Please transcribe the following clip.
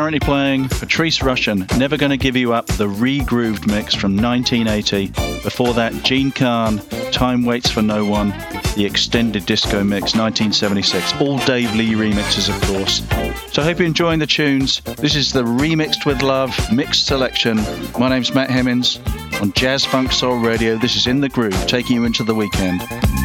currently playing Patrice Rushen, Never Gonna Give You Up, the re-grooved mix from 1980. Before that, Gene Khan, Time Waits for No One, the extended disco mix, 1976. All Dave Lee remixes, of course. So I hope you're enjoying the tunes. This is the Remixed with Love mixed selection. My name's Matt Hemmings on Jazz Funk Soul Radio. This is In the Groove, taking you into the weekend.